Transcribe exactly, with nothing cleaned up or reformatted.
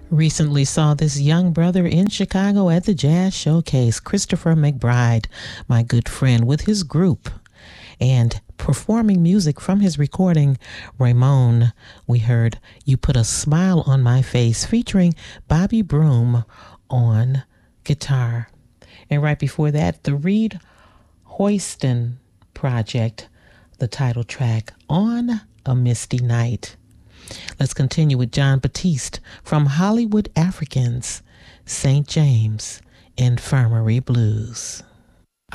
Recently saw this young brother in Chicago at the Jazz Showcase, Christopher McBride, my good friend, with his group, and performing music from his recording, Ramon. We heard You Put a Smile on My Face, featuring Bobby Broom on guitar. And right before that, the Reed Hoyston Project, the title track, On a Misty Night. Let's continue with Jon Batiste from Hollywood Africans, Saint James Infirmary Blues.